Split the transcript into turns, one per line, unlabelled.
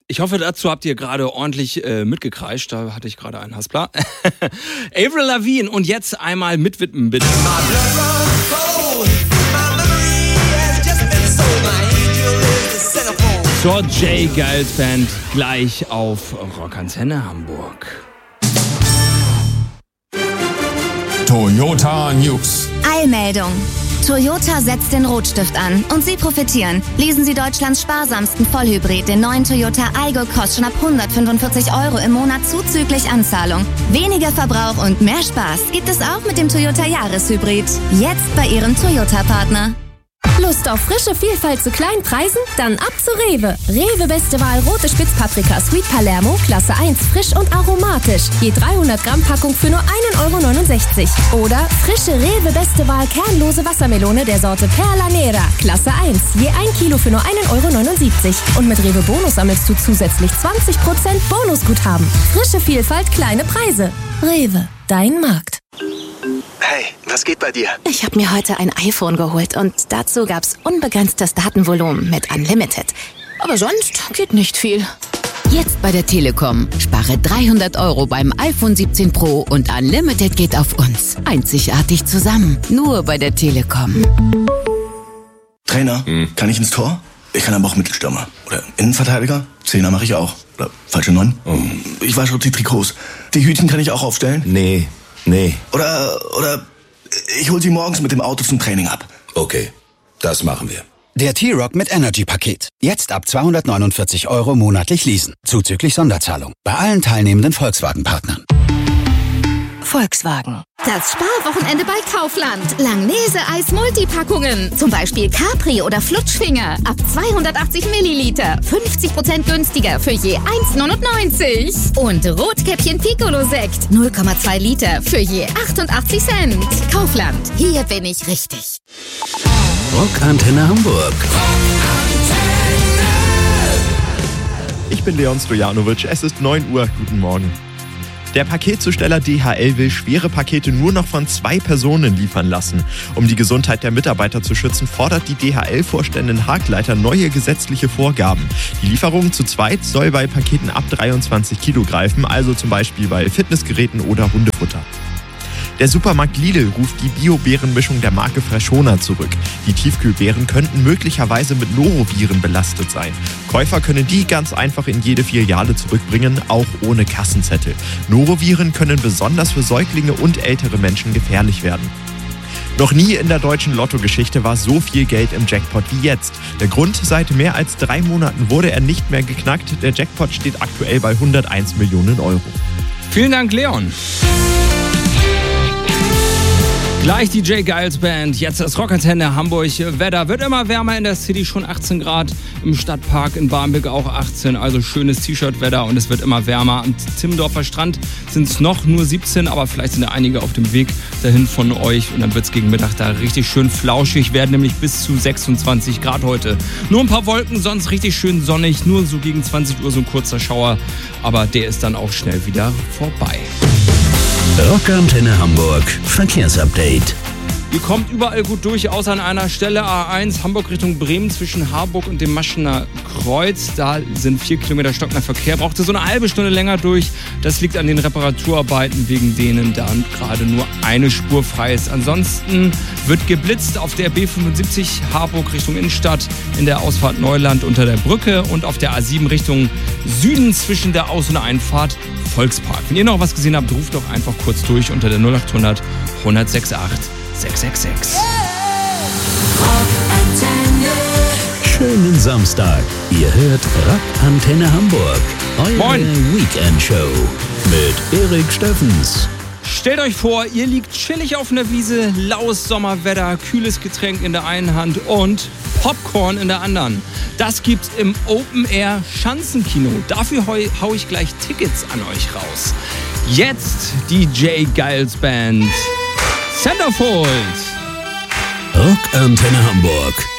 Ich hoffe, dazu habt ihr gerade ordentlich mitgekreischt. Da hatte ich gerade einen Haspler. Avril Lavigne und jetzt einmal mitwidmen, bitte. Zur J. Geils Band gleich auf Rockantenne Hamburg.
Toyota News.
Eilmeldung. Toyota setzt den Rotstift an und Sie profitieren. Leasen Sie Deutschlands sparsamsten Vollhybrid, den neuen Toyota Aygo Cross schon ab 145 € im Monat zuzüglich Anzahlung. Weniger Verbrauch und mehr Spaß gibt es auch mit dem Toyota Jahreshybrid. Jetzt bei Ihrem Toyota-Partner.
Lust auf frische Vielfalt zu kleinen Preisen? Dann ab zu Rewe. Rewe beste Wahl rote Spitzpaprika Sweet Palermo, Klasse 1, frisch und aromatisch. Je 300 Gramm Packung für nur 1,69 €. Oder frische Rewe beste Wahl kernlose Wassermelone der Sorte Perla Nera, Klasse 1. Je 1 Kilo für nur 1,79 €. Und mit Rewe Bonus sammelst du zusätzlich 20% Bonusguthaben. Frische Vielfalt, kleine Preise. Rewe, dein Markt.
Hey, was geht bei dir?
Ich habe mir heute ein iPhone geholt und dazu gab's unbegrenztes Datenvolumen mit Unlimited. Aber sonst geht nicht viel.
Jetzt bei der Telekom. Spare 300 € beim iPhone 17 Pro und Unlimited geht auf uns. Einzigartig zusammen. Nur bei der Telekom.
Trainer, kann ich ins Tor? Ich kann aber auch Mittelstürmer. Oder Innenverteidiger? Zehner mache ich auch. Oder falsche 9? Ich wasche die Trikots. Die Hütchen kann ich auch aufstellen?
Nee.
Oder ich hol sie morgens mit dem Auto zum Training ab.
Okay, das machen wir.
Der T-Rock mit Energy-Paket. Jetzt ab 249 € monatlich leasen. Zuzüglich Sonderzahlung. Bei allen teilnehmenden Volkswagen-Partnern.
Volkswagen.
Das Sparwochenende bei Kaufland. Langnese-Eis Multipackungen. Zum Beispiel Capri oder Flutschfinger. Ab 280 Milliliter. 50% günstiger für je 1,99 €. Und Rotkäppchen Piccolo-Sekt. 0,2 Liter für je 88 Cent. Kaufland. Hier bin ich richtig.
Rockantenne Hamburg.
Ich bin Leon Stojanovic. Es ist 9 Uhr. Guten Morgen. Der Paketzusteller DHL will schwere Pakete nur noch von 2 Personen liefern lassen. Um die Gesundheit der Mitarbeiter zu schützen, fordert die DHL-Vorständin Hagleiter neue gesetzliche Vorgaben. Die Lieferung zu zweit soll bei Paketen ab 23 Kilo greifen, also zum Beispiel bei Fitnessgeräten oder Hundefutter. Der Supermarkt Lidl ruft die Bio-Beerenmischung der Marke Freshona zurück. Die Tiefkühlbeeren könnten möglicherweise mit Noroviren belastet sein. Käufer können die ganz einfach in jede Filiale zurückbringen, auch ohne Kassenzettel. Noroviren können besonders für Säuglinge und ältere Menschen gefährlich werden. Noch nie in der deutschen Lottogeschichte war so viel Geld im Jackpot wie jetzt. Der Grund: seit mehr als 3 Monaten wurde er nicht mehr geknackt. Der Jackpot steht aktuell bei 101 Millionen €.
Vielen Dank, Leon. Gleich die J. Geils Band, jetzt das Rockantenne Hamburg. Wetter wird immer wärmer in der City, schon 18 Grad. Im Stadtpark in Barmbek auch 18, also schönes T-Shirt-Wetter und es wird immer wärmer. Am Timmendorfer Strand sind es noch nur 17, aber vielleicht sind da einige auf dem Weg dahin von euch. Und dann wird es gegen Mittag da richtig schön flauschig werden, nämlich bis zu 26 Grad heute. Nur ein paar Wolken, sonst richtig schön sonnig, nur so gegen 20 Uhr so ein kurzer Schauer. Aber der ist dann auch schnell wieder vorbei.
Rockantenne Hamburg Verkehrsupdate.
Ihr kommt überall gut durch, außer an einer Stelle A1 Hamburg Richtung Bremen zwischen Harburg und dem Maschener Kreuz. Da sind 4 Kilometer stockender Verkehr. Braucht ihr so eine halbe Stunde länger durch. Das liegt an den Reparaturarbeiten, wegen denen da gerade nur eine Spur frei ist. Ansonsten wird geblitzt auf der B75 Harburg Richtung Innenstadt, in der Ausfahrt Neuland unter der Brücke und auf der A7 Richtung Süden zwischen der Aus- und Einfahrt Volkspark. Wenn ihr noch was gesehen habt, ruft doch einfach kurz durch unter der 0800 1068 666.
Schönen Samstag. Ihr hört Rockantenne Hamburg. Eure Weekend-Show mit Erik Steffens.
Stellt euch vor, ihr liegt chillig auf einer Wiese, laues Sommerwetter, kühles Getränk in der einen Hand und Popcorn in der anderen. Das gibt's im Open-Air Schanzenkino. Dafür hau ich gleich Tickets an euch raus. Jetzt die J. Geils Band. Centerfold.
Rockantenne Hamburg.